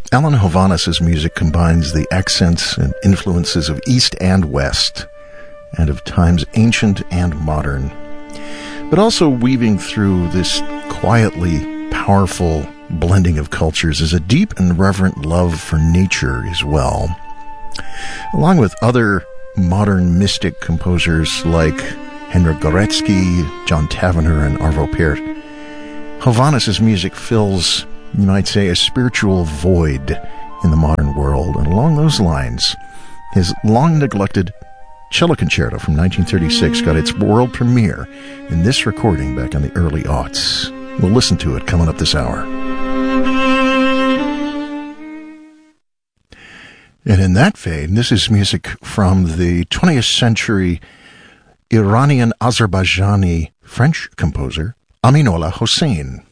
Alan Hovhaness' music combines the accents and influences of East and West, and of times ancient and modern, but also weaving through this quietly powerful blending of cultures is a deep and reverent love for nature as well. Along with other modern mystic composers like Henryk Górecki, John Tavener, and Arvo Pärt, Hovhaness' music fills, you might say, a spiritual void in the modern world. And along those lines, his long-neglected cello concerto from 1936 got its world premiere in this recording back in the early aughts. We'll listen to it coming up this hour. And in that vein, this is music from the 20th century Iranian-Azerbaijani French composer Aminollah Hossein.